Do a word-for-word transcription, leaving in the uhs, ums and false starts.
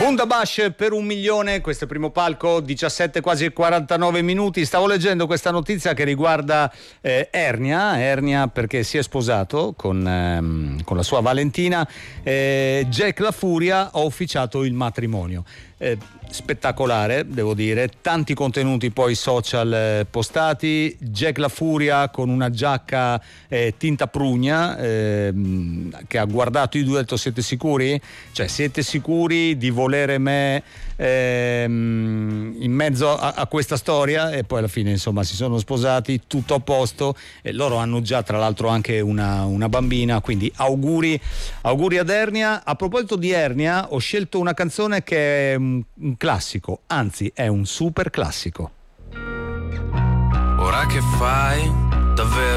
Bundabash per un milione, questo è il primo palco, diciassette quasi quarantanove minuti. Stavo leggendo questa notizia che riguarda eh, Ernia, Ernia perché si è sposato con, ehm, con la sua Valentina. eh, Jack La Furia ha ufficiato il matrimonio. Eh, spettacolare, devo dire, tanti contenuti poi social eh, postati. Jack La Furia con una giacca eh, tinta prugna eh, che ha guardato i due e ha detto: siete sicuri? Cioè, siete sicuri di volere me eh, in mezzo a, a questa storia? E poi alla fine insomma si sono sposati, tutto a posto, e loro hanno già tra l'altro anche una, una bambina, quindi auguri auguri ad Ernia. A proposito di Ernia, ho scelto una canzone che è un un classico, anzi è un super classico. Ora che fai davvero